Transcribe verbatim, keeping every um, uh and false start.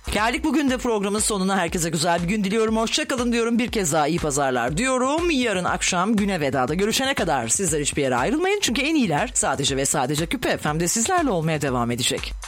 Geldik bugün de programın sonuna. Herkese güzel bir gün diliyorum. Hoşçakalın diyorum. Bir kez daha iyi pazarlar diyorum. Yarın akşam Güne Veda'da görüşene kadar sizler hiçbir yere ayrılmayın. Çünkü en iyiler sadece ve sadece Küpe F M'de sizlerle olmaya devam edecek.